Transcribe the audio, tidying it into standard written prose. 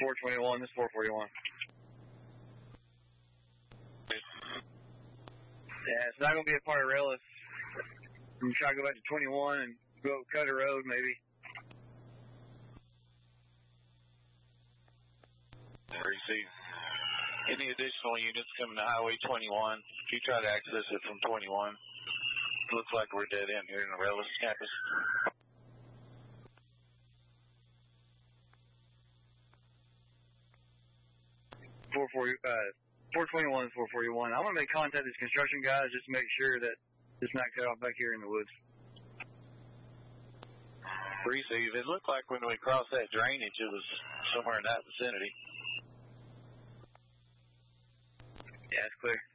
421, this is 441. Yeah, it's not going to be a part of Relish. I'm trying to go back to 21 and go Cutter Road, maybe. Receive. Any additional units coming to Highway 21? If you try to access it from 21, it looks like we're dead end here in the Relish campus. 421 is 441. I'm going to make contact with these construction guys just to make sure that it's not cut off back here in the woods. Receive. It looked like when we crossed that drainage, it was somewhere in that vicinity. Yeah, it's clear.